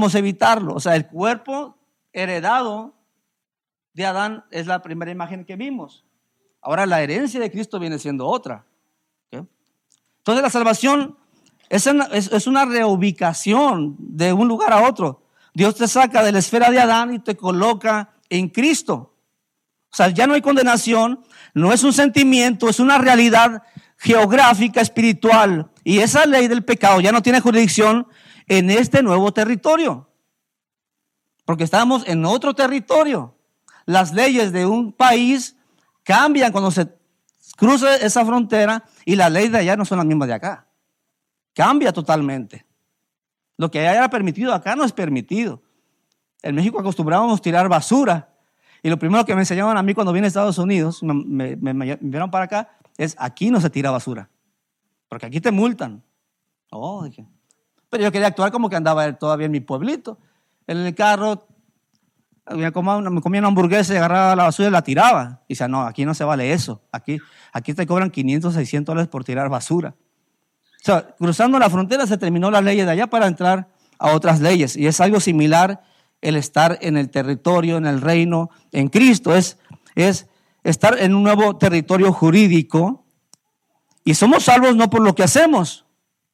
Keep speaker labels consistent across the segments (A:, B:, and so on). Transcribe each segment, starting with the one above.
A: podemos evitarlo. O sea, el cuerpo heredado de Adán es la primera imagen que vimos. Ahora la herencia de Cristo viene siendo otra. ¿Okay? Entonces la salvación es una reubicación de un lugar a otro. Dios te saca de la esfera de Adán y te coloca en Cristo. O sea, ya no hay condenación, no es un sentimiento, es una realidad geográfica, espiritual. Y esa ley del pecado ya no tiene jurisdicción en este nuevo territorio. Porque estamos en otro territorio. Las leyes de un país cambian cuando se cruza esa frontera y las leyes de allá no son las mismas de acá. Cambia totalmente. Lo que allá era permitido acá no es permitido. En México acostumbrábamos tirar basura. Y lo primero que me enseñaban a mí cuando vine a Estados Unidos, me enviaron para acá, es aquí no se tira basura. Porque aquí te multan. Oh, dije. Pero yo quería actuar como que andaba todavía en mi pueblito. En el carro me comía una hamburguesa y agarraba la basura y la tiraba. Y decía, no, aquí no se vale eso. Aquí te cobran $500, $600 por tirar basura. O sea, cruzando la frontera se terminó las leyes de allá para entrar a otras leyes. Y es algo similar el estar en el territorio, en el reino, en Cristo. Es estar en un nuevo territorio jurídico. Y somos salvos no por lo que hacemos.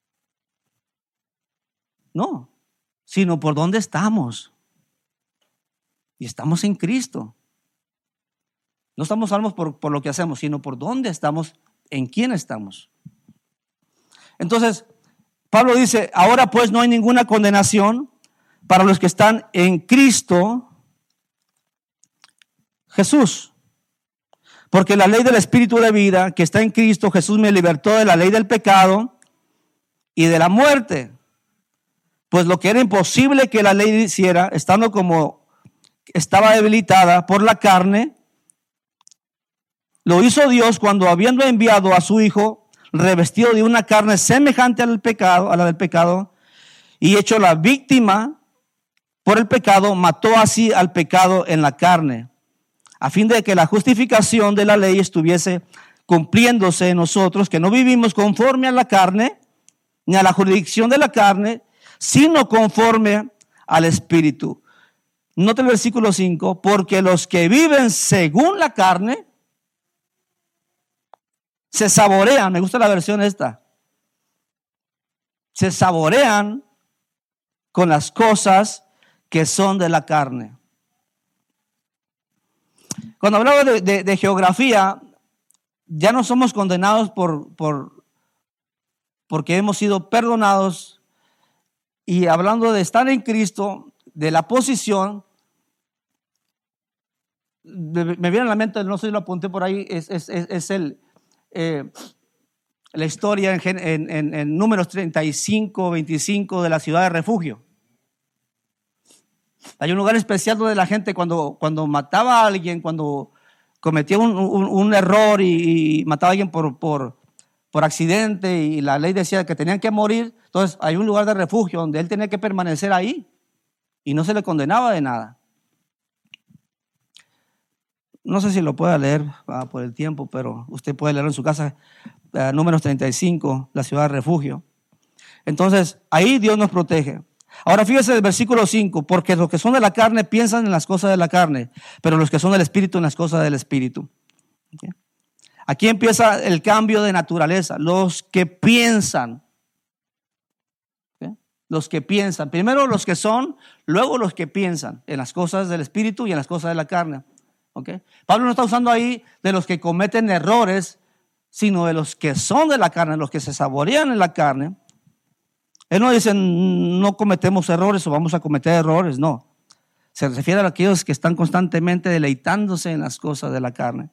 A: No, sino por dónde estamos. Y estamos en Cristo. No estamos salvos por lo que hacemos, sino por dónde estamos, en quién estamos. Entonces, Pablo dice, ahora pues no hay ninguna condenación para los que están en Cristo Jesús. Porque la ley del Espíritu de vida que está en Cristo Jesús me libertó de la ley del pecado y de la muerte. Pues lo que era imposible que la ley hiciera, estando como estaba debilitada por la carne, lo hizo Dios cuando, habiendo enviado a su Hijo, revestido de una carne semejante al pecado, a la del pecado, y hecho la víctima por el pecado, mató así al pecado en la carne, a fin de que la justificación de la ley estuviese cumpliéndose en nosotros, que no vivimos conforme a la carne, ni a la jurisdicción de la carne, sino conforme al Espíritu. Note el versículo 5, porque los que viven según la carne se saborean, me gusta la versión esta, se saborean con las cosas que son de la carne. Cuando hablaba de geografía, ya no somos condenados porque hemos sido perdonados. Y hablando de estar en Cristo, de la posición, me viene a la mente, no sé si lo apunté por ahí, es la historia en Números 35, 25 de la ciudad de refugio. Hay un lugar especial donde la gente cuando mataba a alguien, cuando cometía un error y mataba a alguien por accidente y la ley decía que tenían que morir, entonces hay un lugar de refugio donde él tenía que permanecer ahí y no se le condenaba de nada. No sé si lo pueda leer por el tiempo, pero usted puede leerlo en su casa, Números 35, la ciudad de refugio. Entonces, ahí Dios nos protege. Ahora fíjese el versículo 5, porque los que son de la carne piensan en las cosas de la carne, pero los que son del Espíritu en las cosas del Espíritu. ¿Okay? Aquí empieza el cambio de naturaleza. Los que piensan. ¿Okay? Los que piensan. Primero los que son, luego los que piensan en las cosas del Espíritu y en las cosas de la carne. ¿Okay? Pablo no está usando ahí de los que cometen errores, sino de los que son de la carne, los que se saborean en la carne. Él no dice no cometemos errores o vamos a cometer errores, no. Se refiere a aquellos que están constantemente deleitándose en las cosas de la carne.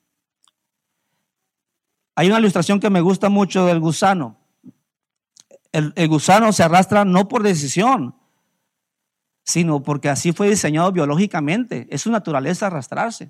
A: Hay una ilustración que me gusta mucho del gusano. El gusano se arrastra no por decisión, sino porque así fue diseñado biológicamente. Es su naturaleza arrastrarse.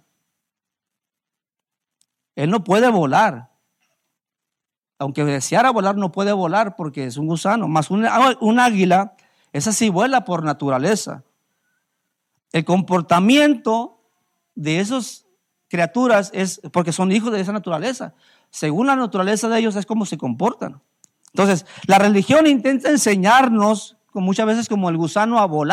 A: Él no puede volar. Aunque deseara volar, no puede volar porque es un gusano. Más un águila, esa sí vuela por naturaleza. El comportamiento de esas criaturas es porque son hijos de esa naturaleza. Según la naturaleza de ellos es como se comportan. Entonces, la religión intenta enseñarnos, muchas veces como el gusano, a volar.